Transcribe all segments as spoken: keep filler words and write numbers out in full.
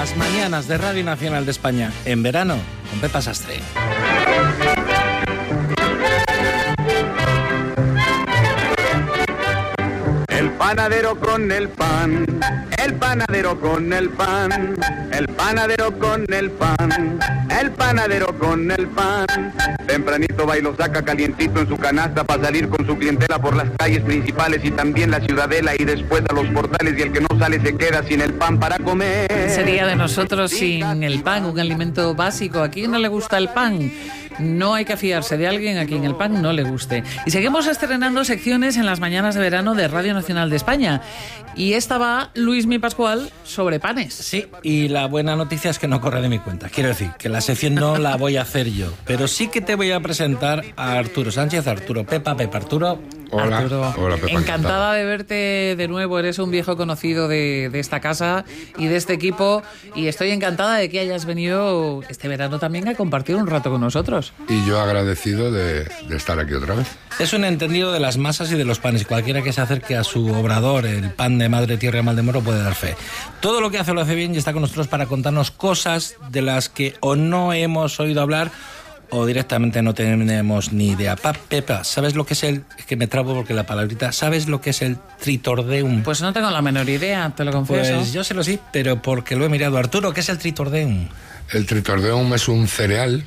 Las mañanas de Radio Nacional de España, en verano, con Pepa Sastre. El panadero con el pan, el panadero con el pan, el panadero con el pan, el panadero con el pan. Tempranito va y lo saca calientito en su canasta para salir con su clientela por las calles principales y también la ciudadela y después a los portales, y el que no sale se queda sin el pan para comer. Sería de nosotros sin el pan, un alimento básico. ¿A quién no le gusta el pan? No hay que fiarse de alguien a quien el pan no le guste. Y seguimos estrenando secciones en las mañanas de verano de Radio Nacional de España. Y esta va, Luismi Pascual, sobre panes. Sí, y la buena noticia es que no corre de mi cuenta. Quiero decir, que la sección no la voy a hacer yo, pero sí que te voy a presentar a Arturo Sánchez. Arturo, Pepa, Pepa, Arturo. Hola, Arturo, hola Pepa. Encantada de verte de nuevo. Eres un viejo conocido de, de esta casa y de este equipo. Y estoy encantada de que hayas venido este verano también a compartir un rato con nosotros. Y yo agradecido de, de estar aquí otra vez. Es un entendido de las masas y de los panes. Cualquiera que se acerque a su obrador, el pan de Madre Tierra y Maldemoro, puede dar fe. Todo lo que hace lo hace bien y está con nosotros para contarnos cosas de las que o no hemos oído hablar o directamente no tenemos ni idea. Pa, Pepa, ¿sabes lo que es el...? Es que me trabo porque la palabrita... ¿Sabes lo que es el tritordeum? Pues no tengo la menor idea, te lo confieso. Pues yo sé lo sí, pero porque lo he mirado. Arturo, ¿qué es el tritordeum? El tritordeum es un cereal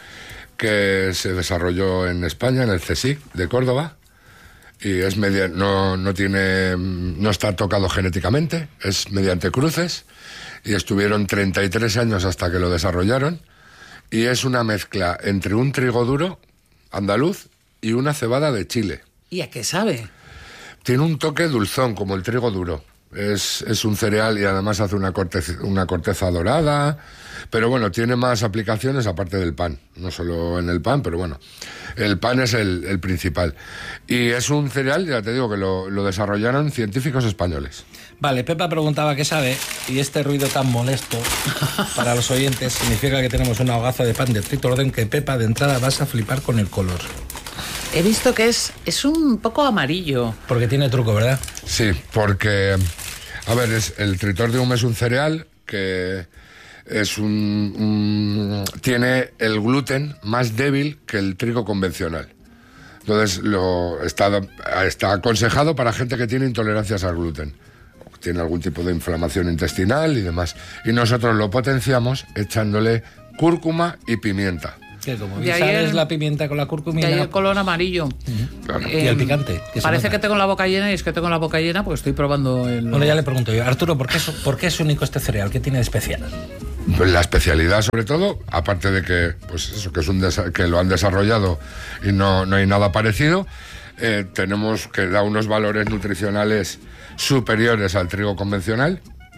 que se desarrolló en España, en el CSIC de Córdoba, y es media, no, no tiene, no está tocado genéticamente, es mediante cruces, y estuvieron treinta y tres años hasta que lo desarrollaron, y es una mezcla entre un trigo duro andaluz y una cebada de Chile. ¿Y a qué sabe? Tiene un toque dulzón, como el trigo duro. Es, es un cereal y además hace una corteza, una corteza dorada, pero bueno, tiene más aplicaciones aparte del pan, no solo en el pan, pero bueno, el pan es el, el principal. Y es un cereal, ya te digo, que lo, lo desarrollaron científicos españoles. Vale, Pepa preguntaba qué sabe, y este ruido tan molesto para los oyentes significa que tenemos una hogaza de pan de tritordeum que, Pepa, de entrada vas a flipar con el color. He visto que es, es un poco amarillo. Porque tiene truco, ¿verdad? Sí, porque, a ver, es, el tritordeum es un cereal que es un, un tiene el gluten más débil que el trigo convencional. Entonces lo está, está aconsejado para gente que tiene intolerancias al gluten, tiene algún tipo de inflamación intestinal y demás. Y nosotros lo potenciamos echándole cúrcuma y pimienta. Que como bien sabes, el, la pimienta con la cúrcuma y el color amarillo. Uh-huh. Claro. Eh, y el picante. Que parece que tengo la boca llena, y es que tengo la boca llena porque estoy probando el... Bueno, ya le pregunto yo, Arturo, ¿por qué es, por qué es único este cereal? ¿Qué tiene de especial? Pues la especialidad, sobre todo, aparte de que, pues eso, que, es un desa- que lo han desarrollado y no, no hay nada parecido, eh, tenemos que da unos valores nutricionales superiores al trigo convencional.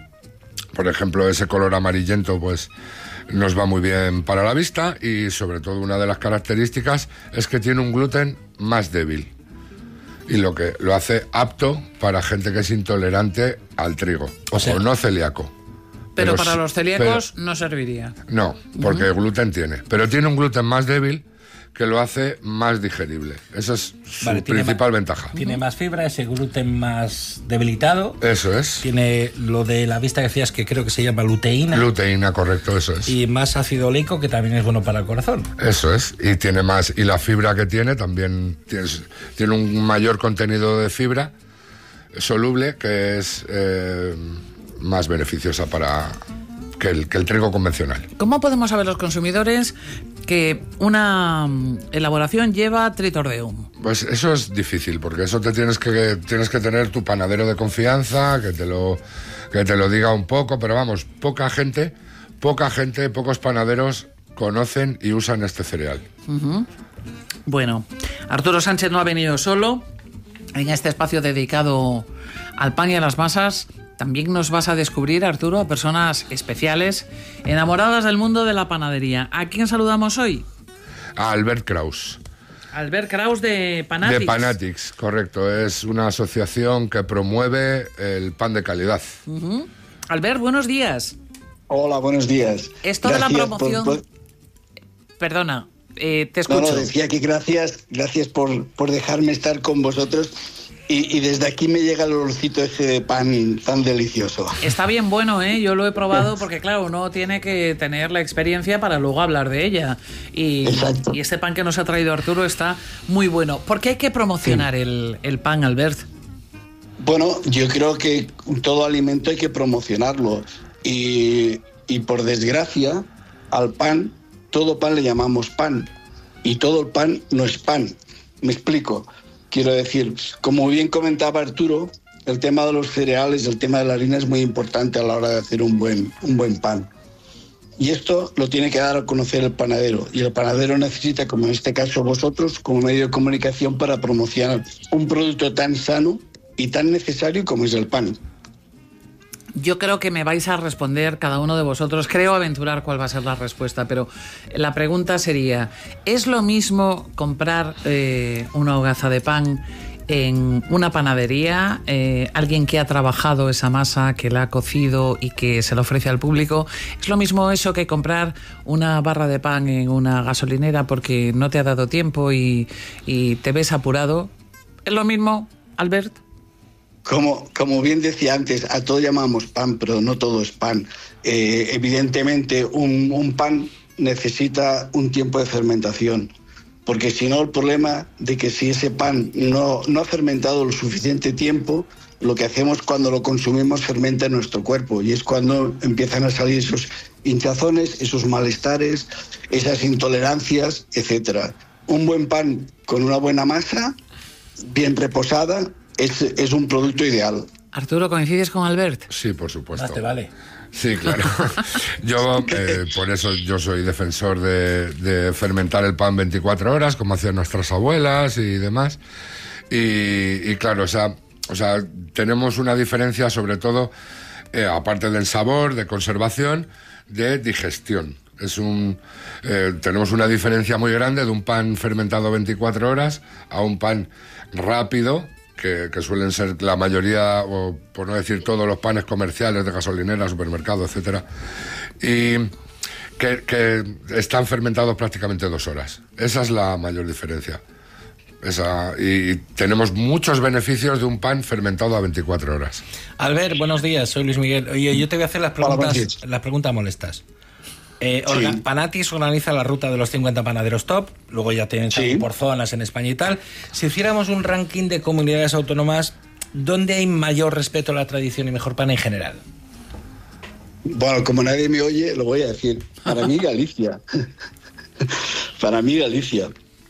Por ejemplo, ese color amarillento, pues nos va muy bien para la vista, y sobre todo una de las características es que tiene un gluten más débil, y lo que lo hace apto para gente que es intolerante al trigo, o, o sea, no celíaco. Pero, pero para los celíacos pero, no serviría. No, porque uh-huh. gluten tiene, pero tiene un gluten más débil que lo hace más digerible. Esa es su vale, principal más, ventaja. Tiene más fibra, ese gluten más debilitado. Eso es. Tiene lo de la vista que decías, que creo que se llama luteína. Luteína, correcto, eso es. Y más ácido oleico, que también es bueno para el corazón. Eso es. Y tiene más, y la fibra que tiene también tiene, tiene un mayor contenido de fibra soluble, que es eh, más beneficiosa para que el, que el trigo convencional. ¿Cómo podemos saber los consumidores que una elaboración lleva tritordeum? Pues eso es difícil, porque eso te tienes que tienes que tener tu panadero de confianza, que te lo que te lo diga un poco, pero vamos, poca gente, poca gente, pocos panaderos conocen y usan este cereal. Uh-huh. Bueno, Arturo Sánchez no ha venido solo. En este espacio dedicado al pan y a las masas también nos vas a descubrir, Arturo, a personas especiales, enamoradas del mundo de la panadería. ¿A quién saludamos hoy? A Albert Kraus. Albert Kraus de Panatics. De Panatics, correcto. Es una asociación que promueve el pan de calidad. Uh-huh. Albert, buenos días. Hola, buenos días. Esto gracias de la promoción... Por, por... Perdona, eh, te escucho. No, no, decía que gracias, gracias por, por dejarme estar con vosotros Y, y desde aquí me llega el olorcito ese de pan tan delicioso. Está bien bueno, ¿eh? Yo lo he probado porque, claro, uno tiene que tener la experiencia para luego hablar de ella. Y, y este pan que nos ha traído Arturo está muy bueno. ¿Por qué hay que promocionar sí. el, el pan, Albert? Bueno, yo creo que todo alimento hay que promocionarlo. Y, y por desgracia, al pan, todo pan le llamamos pan. Y todo el pan no es pan. Me explico. Quiero decir, como bien comentaba Arturo, el tema de los cereales, el tema de la harina es muy importante a la hora de hacer un buen, un buen pan. Y esto lo tiene que dar a conocer el panadero. Y el panadero necesita, como en este caso vosotros, como medio de comunicación para promocionar un producto tan sano y tan necesario como es el pan. Yo creo que me vais a responder cada uno de vosotros, creo aventurar cuál va a ser la respuesta, pero la pregunta sería, ¿es lo mismo comprar eh, una hogaza de pan en una panadería, eh, alguien que ha trabajado esa masa, que la ha cocido y que se la ofrece al público? ¿Es lo mismo eso que comprar una barra de pan en una gasolinera porque no te ha dado tiempo y, y te ves apurado? ¿Es lo mismo, Albert? Como, como bien decía antes, a todo llamamos pan, pero no todo es pan. Eh, evidentemente, un, un pan necesita un tiempo de fermentación, porque si no, el problema de que si ese pan no, no ha fermentado lo suficiente tiempo, lo que hacemos cuando lo consumimos fermenta en nuestro cuerpo, y es cuando empiezan a salir esos hinchazones, esos malestares, esas intolerancias, etcétera. Un buen pan con una buena masa, bien reposada, Es, es un producto ideal. Arturo, ¿coincides con Albert? Sí, por supuesto. Más te vale. Sí, claro. Yo, eh, por eso yo soy defensor de, de fermentar el pan veinticuatro horas, como hacían nuestras abuelas y demás. Y, y claro, o sea, o sea, tenemos una diferencia sobre todo, eh, aparte del sabor, de conservación, de digestión. Es un, eh, tenemos una diferencia muy grande de un pan fermentado veinticuatro horas a un pan rápido, Que, que suelen ser la mayoría, o por no decir todos los panes comerciales de gasolinera, supermercado, etcétera, y que, que están fermentados prácticamente dos horas. Esa es la mayor diferencia. Esa, y tenemos muchos beneficios de un pan fermentado a veinticuatro horas. Albert, buenos días, soy Luis Miguel. Oye, yo te voy a hacer las preguntas, las preguntas molestas. Eh, orga, sí. Panatis organiza la ruta de los cincuenta panaderos top, luego ya tienen sí. por zonas en España y tal. Si hiciéramos un ranking de comunidades autónomas, ¿dónde hay mayor respeto a la tradición y mejor pan en general? Bueno, como nadie me oye, lo voy a decir. Para mí, Galicia. Para mí, Galicia.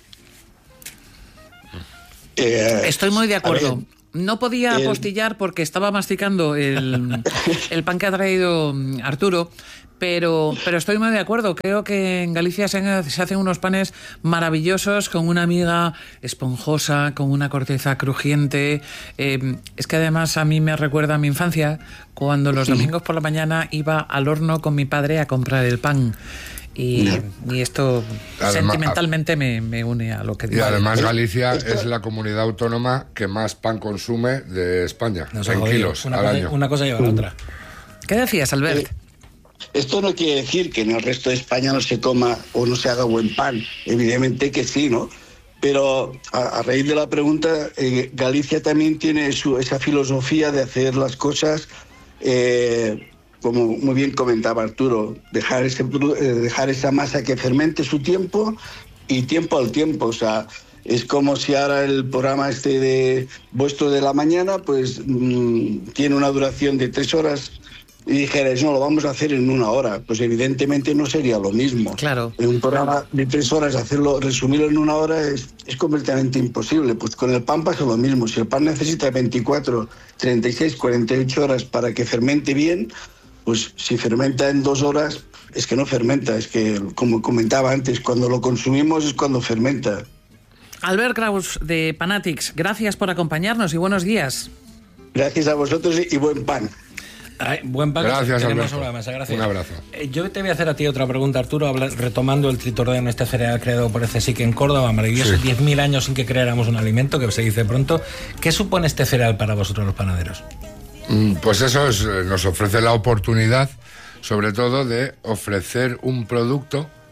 Eh, Estoy muy de acuerdo. No podía apostillar porque estaba masticando el, el pan que ha traído Arturo, pero, pero estoy muy de acuerdo. Creo que en Galicia se, se hacen unos panes maravillosos con una miga esponjosa, con una corteza crujiente. Eh, es que además a mí me recuerda a mi infancia, cuando los domingos por la mañana iba al horno con mi padre a comprar el pan. Y, y esto además, sentimentalmente me, me une a lo que digo. Y además Galicia es la comunidad autónoma que más pan consume de España, Nos en kilos una al cosa, año. Una cosa lleva a la otra. ¿Qué decías, Albert? Eh, esto no quiere decir que en el resto de España no se coma o no se haga buen pan. Evidentemente que sí, ¿no? Pero a, a raíz de la pregunta, eh, Galicia también tiene su, esa filosofía de hacer las cosas... Eh, como muy bien comentaba Arturo, dejar, ese, dejar esa masa que fermente su tiempo y tiempo al tiempo. O sea, es como si ahora el programa este de vuestro de la mañana, pues mmm, tiene una duración de tres horas y dijerais, no, lo vamos a hacer en una hora. Pues evidentemente no sería lo mismo. Claro. En un programa de tres horas, hacerlo, resumirlo en una hora es, es completamente imposible. Pues con el pan pasa lo mismo. Si el pan necesita veinticuatro, treinta y seis, cuarenta y ocho horas para que fermente bien, pues si fermenta en dos horas, es que no fermenta, es que, como comentaba antes, cuando lo consumimos es cuando fermenta. Albert Kraus, de Panatics, gracias por acompañarnos y buenos días. Gracias a vosotros y buen pan. Ay, buen pan. Gracias, Alberto. Sobre la mesa. Gracias. Un abrazo. Eh, yo te voy a hacer a ti otra pregunta, Arturo, habla, retomando el Tritordeón, este cereal creado por el CSIC en Córdoba, maravilloso, sí. diez mil años sin que creáramos un alimento, que se dice pronto. ¿Qué supone este cereal para vosotros los panaderos? Pues eso es, nos ofrece la oportunidad, sobre todo, de ofrecer un producto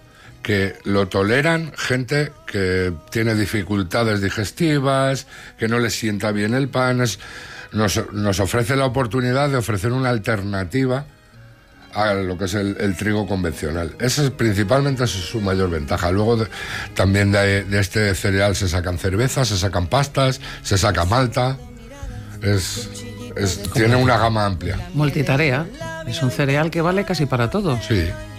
que lo toleran gente que tiene dificultades digestivas, que no les sienta bien el pan. Es, nos, nos ofrece la oportunidad de ofrecer una alternativa a lo que es el, el trigo convencional. Esa es principalmente esa es su mayor ventaja. Luego de, también de, de este cereal se sacan cervezas, se sacan pastas, se saca malta. Es, es, tiene una gama amplia. Multitarea. Es un cereal que vale casi para todo. Sí.